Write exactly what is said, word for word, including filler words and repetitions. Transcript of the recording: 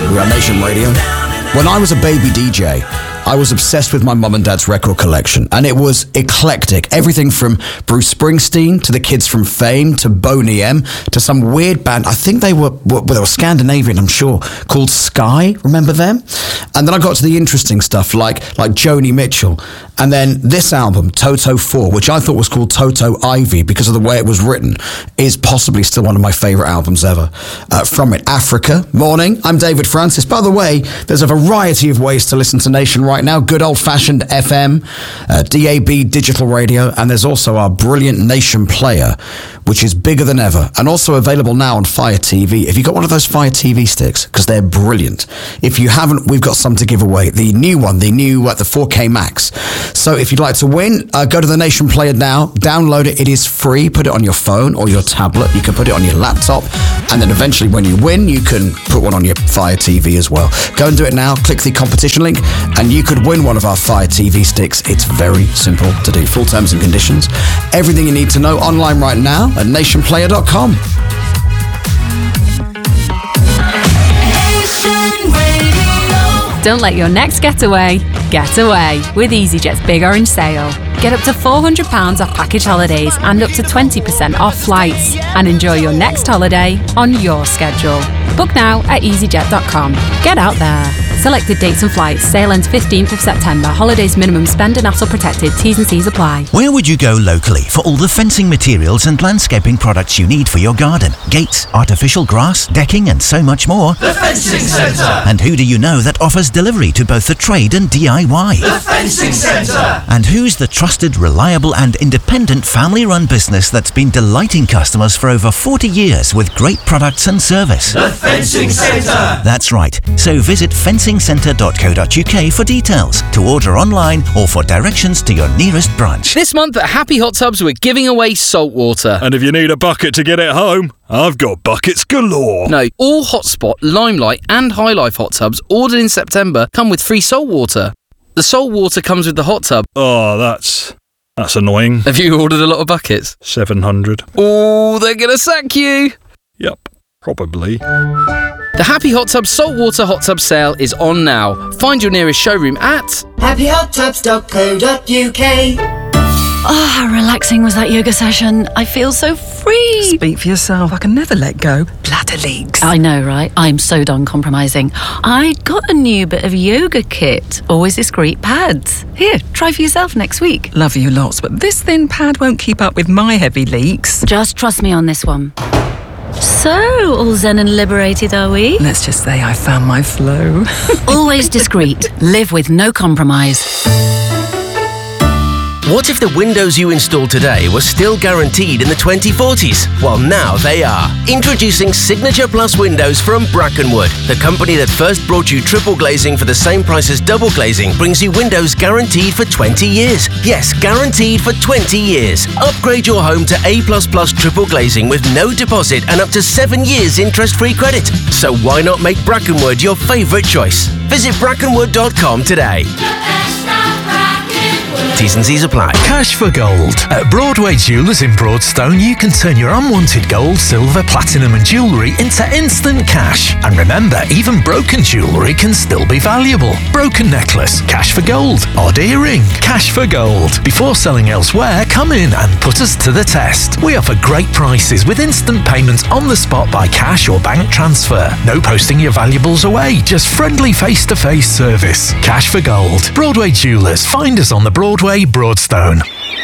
We're on Nation Radio. When I was a baby D J, I was obsessed with my mum and dad's record collection, and it was eclectic. Everything from Bruce Springsteen to the Kids from Fame to Boney M to some weird band. I think they were well, they were Scandinavian, I'm sure, called Sky. Remember them? And then I got to the interesting stuff like like Joni Mitchell, and then this album, Toto four, which I thought was called Toto Ivy because of the way it was written, is possibly still one of my favourite albums ever. Uh, from it, Africa. Morning, I'm David Francis. By the way, there's a variety of ways to listen to Nation right now. Good old-fashioned F M, uh, D A B digital radio, and there's also our brilliant Nation player, which is bigger than ever, and also available now on Fire T V. If you got one of those Fire T V sticks, because they're brilliant. If you haven't, we've got some to give away. The new one, the new, uh, the four K Max. So if you'd like to win, uh, go to the Nation player now, download it. It is free. Put it on your phone or your tablet. You can put it on your laptop, and then eventually when you win, you can put one on your Fire T V as well. Go and do it now. Click the competition link, and you could win one of our Fire T V sticks. It's very simple to do. Full terms and conditions. Everything you need to know online right now at nation player dot com. Don't let your next getaway get away with EasyJet's Big Orange Sale. Get up to four hundred pounds off package holidays and up to twenty percent off flights. And enjoy your next holiday on your schedule. Book now at easy jet dot com. Get out there. Selected dates and flights. Sale ends fifteenth of September. Holidays minimum spend and hassle protected. T's and C's apply. Where would you go locally for all the fencing materials and landscaping products you need for your garden? Gates, artificial grass, decking and so much more. The Fencing Centre! And who do you know that offers delivery to both the trade and D I Y? The Fencing Centre! And who's the trusted, reliable and independent family-run business that's been delighting customers for over forty years with great products and service? The Fencing Centre! That's right. So visit fencing centre dot co dot uk for details, to order online or for directions to your nearest branch. This month at Happy Hot Tubs, we're giving away salt water. And if you need a bucket to get it home, I've got buckets galore. No, all Hotspot, Limelight and High Life hot tubs ordered in September come with free salt water. The salt water comes with the hot tub. Oh, that's... that's annoying. Have you ordered a lot of buckets? seven hundred. Oh, they're going to sack you. Yep, probably. The Happy Hot Tub Saltwater Hot Tub Sale is on now. Find your nearest showroom at happy hot tubs dot co dot uk. Oh, how relaxing was that yoga session. I feel so free. Speak for yourself. I can never let go. Bladder leaks. I know, right? I'm so done compromising. I got a new bit of yoga kit. Always discreet pads. Here, try for yourself next week. Love you lots, but this thin pad won't keep up with my heavy leaks. Just trust me on this one. So, all zen and liberated, are we? Let's just say I found my flow. Always discreet. Live with no compromise. What if the windows you install today were still guaranteed in the twenty forties? Well, now they are. Introducing Signature Plus windows from Brackenwood. The company that first brought you triple glazing for the same price as double glazing brings you windows guaranteed for twenty years. Yes, guaranteed for twenty years. Upgrade your home to A plus plus triple glazing with no deposit and up to seven years interest-free credit. So why not make Brackenwood your favourite choice? Visit brackenwood dot com today. T's and C's apply. Cash for gold. At Broadway Jewellers in Broadstone, you can turn your unwanted gold, silver, platinum and jewellery into instant cash. And remember, even broken jewellery can still be valuable. Broken necklace, cash for gold. Odd earring, cash for gold. Before selling elsewhere, come in and put us to the test. We offer great prices with instant payments on the spot by cash or bank transfer. No posting your valuables away, just friendly face-to-face service. Cash for gold. Broadway Jewellers. Find us on the Broadway Broadstone.